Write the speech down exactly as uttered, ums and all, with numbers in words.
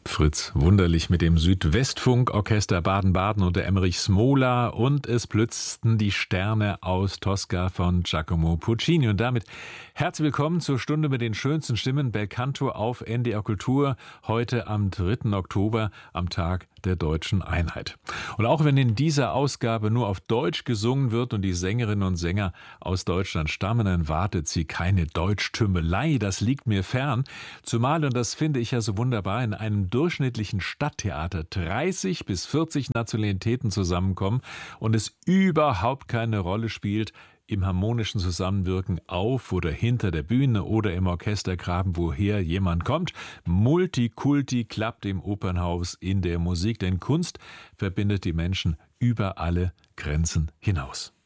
Fritz Wunderlich mit dem Südwestfunk-Orchester Baden-Baden unter Emmerich Smola und es blitzten die Sterne aus Tosca von Giacomo Puccini. Und damit herzlich willkommen zur Stunde mit den schönsten Stimmen Belcanto auf N D R Kultur, heute am dritten Oktober, am Tag der deutschen Einheit. Und auch wenn in dieser Ausgabe nur auf Deutsch gesungen wird und die Sängerinnen und Sänger aus Deutschland stammen, dann wartet sie keine Deutschtümelei, das liegt mir fern. Zumal, und das finde ich ja so wunderbar, in einem durchschnittlichen Stadttheater dreißig bis vierzig Nationalitäten zusammenkommen und es überhaupt keine Rolle spielt, im harmonischen Zusammenwirken auf oder hinter der Bühne oder im Orchestergraben, woher jemand kommt. Multikulti klappt im Opernhaus in der Musik, denn Kunst verbindet die Menschen über alle Grenzen hinaus.